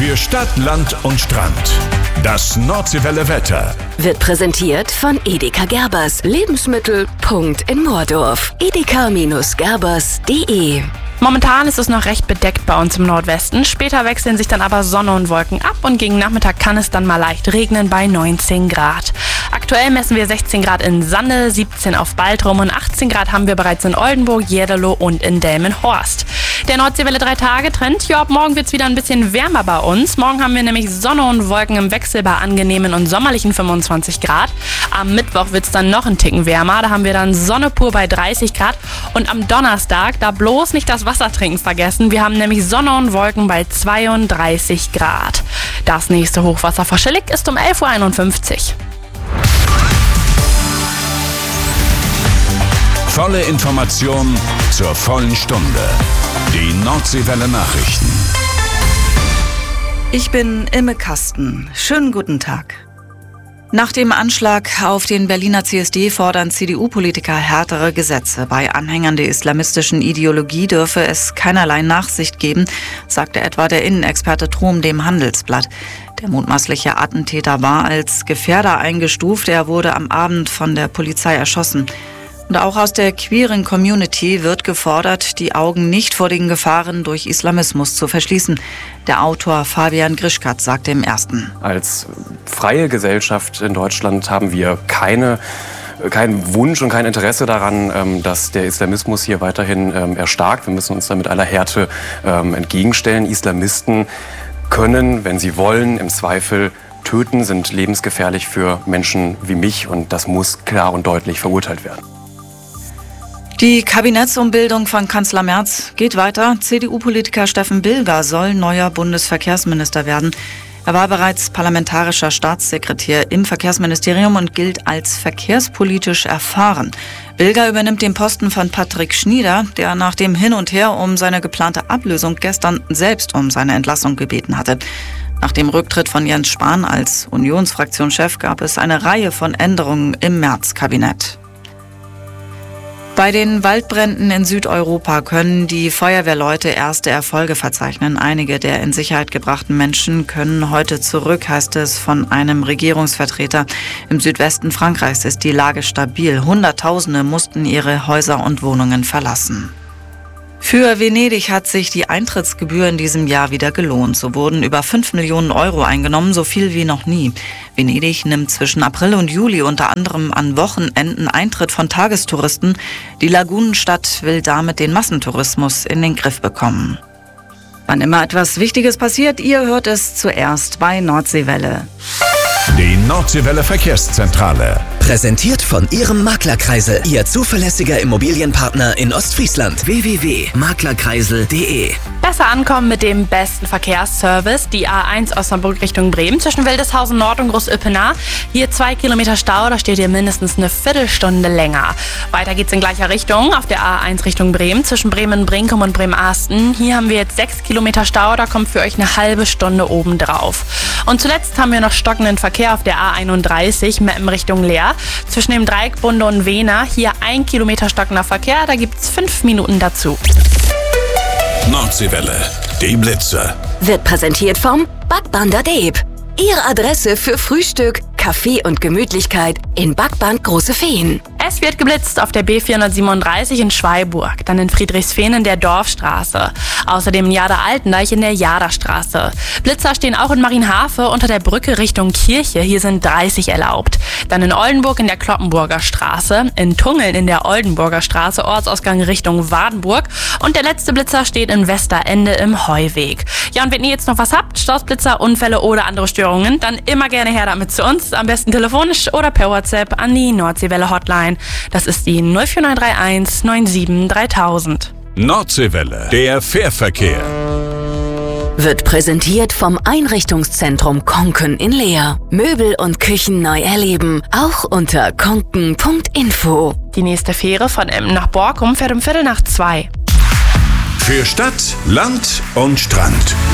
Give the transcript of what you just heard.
Für Stadt, Land und Strand. Das Nordseewelle Wetter wird präsentiert von Edeka Gerbers. Lebensmittel. Punkt in Moordorf. edeka-gerbers.de. Momentan ist es noch recht bedeckt bei uns im Nordwesten. Später wechseln sich dann aber Sonne und Wolken ab und gegen Nachmittag kann es dann mal leicht regnen bei 19 Grad. Aktuell messen wir 16 Grad in Sanne, 17 auf Baltrum und 18 Grad haben wir bereits in Oldenburg, Jerdeloh und in Delmenhorst. Der Nordseewelle 3-Tage-Trend, ja, ab morgen wird es wieder ein bisschen wärmer bei uns. Morgen haben wir nämlich Sonne und Wolken im Wechsel bei angenehmen und sommerlichen 25 Grad. Am Mittwoch wird es dann noch einen Ticken wärmer, da haben wir dann Sonne pur bei 30 Grad. Und am Donnerstag, da bloß nicht das Wasser trinken vergessen, wir haben nämlich Sonne und Wolken bei 32 Grad. Das nächste Hochwasser vor Schillig ist um 11.51 Uhr. Volle Information zur vollen Stunde. Die Nordseewelle Nachrichten. Ich bin Imme Kasten. Schönen guten Tag. Nach dem Anschlag auf den Berliner CSD fordern CDU-Politiker härtere Gesetze. Bei Anhängern der islamistischen Ideologie dürfe es keinerlei Nachsicht geben, sagte etwa der Innenexperte Trom dem Handelsblatt. Der mutmaßliche Attentäter war als Gefährder eingestuft. Er wurde am Abend von der Polizei erschossen. Und auch aus der queeren Community wird gefordert, die Augen nicht vor den Gefahren durch Islamismus zu verschließen. Der Autor Fabian Grischkat sagte im Ersten: Als freie Gesellschaft in Deutschland haben wir keinen Wunsch und kein Interesse daran, dass der Islamismus hier weiterhin erstarkt. Wir müssen uns da mit aller Härte entgegenstellen. Islamisten können, wenn sie wollen, im Zweifel töten, sind lebensgefährlich für Menschen wie mich und das muss klar und deutlich verurteilt werden. Die Kabinettsumbildung von Kanzler Merz geht weiter. CDU-Politiker Steffen Bilger soll neuer Bundesverkehrsminister werden. Er war bereits parlamentarischer Staatssekretär im Verkehrsministerium und gilt als verkehrspolitisch erfahren. Bilger übernimmt den Posten von Patrick Schnieder, der nach dem Hin und Her um seine geplante Ablösung gestern selbst um seine Entlassung gebeten hatte. Nach dem Rücktritt von Jens Spahn als Unionsfraktionschef gab es eine Reihe von Änderungen im Merz-Kabinett. Bei den Waldbränden in Südeuropa können die Feuerwehrleute erste Erfolge verzeichnen. Einige der in Sicherheit gebrachten Menschen können heute zurück, heißt es von einem Regierungsvertreter. Im Südwesten Frankreichs ist die Lage stabil. Hunderttausende mussten ihre Häuser und Wohnungen verlassen. Für Venedig hat sich die Eintrittsgebühr in diesem Jahr wieder gelohnt. So wurden über 5 Millionen Euro eingenommen, so viel wie noch nie. Venedig nimmt zwischen April und Juli unter anderem an Wochenenden Eintritt von Tagestouristen. Die Lagunenstadt will damit den Massentourismus in den Griff bekommen. Wann immer etwas Wichtiges passiert, ihr hört es zuerst bei Nordseewelle. Die Nordseewelle Verkehrszentrale. Präsentiert von Ihrem Maklerkreisel. Ihr zuverlässiger Immobilienpartner in Ostfriesland. www.maklerkreisel.de. Besser ankommen mit dem besten Verkehrsservice. Die A1 Osnabrück Richtung Bremen zwischen Wildeshausen Nord und Groß-Ippenaar. Hier 2 Kilometer Stau, da steht ihr mindestens eine Viertelstunde länger. Weiter geht's in gleicher Richtung auf der A1 Richtung Bremen zwischen Bremen-Brinkum und Bremen-Asten. Hier haben wir jetzt 6 Kilometer Stau, da kommt für euch eine halbe Stunde obendrauf. Und zuletzt haben wir noch stockenden Verkehr auf der A31 Meppen Richtung Leer. Zwischen dem Dreieck Bunde und Wehner. Hier 1 Kilometer stockender Verkehr, da gibt's 5 Minuten dazu. Nordseewelle, die Blitzer. Wird präsentiert vom Backbander Deep. Ihre Adresse für Frühstück, Kaffee und Gemütlichkeit in Backband Große Feen. Es wird geblitzt auf der B437 in Schweiburg, dann in Friedrichsfehn in der Dorfstraße, außerdem in Jader-Altendeich in der Jaderstraße. Blitzer stehen auch in Marienhafe unter der Brücke Richtung Kirche, hier sind 30 erlaubt. Dann in Oldenburg in der Kloppenburger Straße, in Tungeln in der Oldenburger Straße, Ortsausgang Richtung Wadenburg und der letzte Blitzer steht in Westerende im Heuweg. Ja, und wenn ihr jetzt noch was habt, Stoßblitzer, Unfälle oder andere Störungen, dann immer gerne her damit zu uns, am besten telefonisch oder per WhatsApp an die Nordseewelle Hotline. Das ist die 04931 97 3000. Nordseewelle, der Fährverkehr. Wird präsentiert vom Einrichtungszentrum Konken in Leer. Möbel und Küchen neu erleben, auch unter konken.info. Die nächste Fähre von Emden nach Borkum fährt um 1:15. Für Stadt, Land und Strand.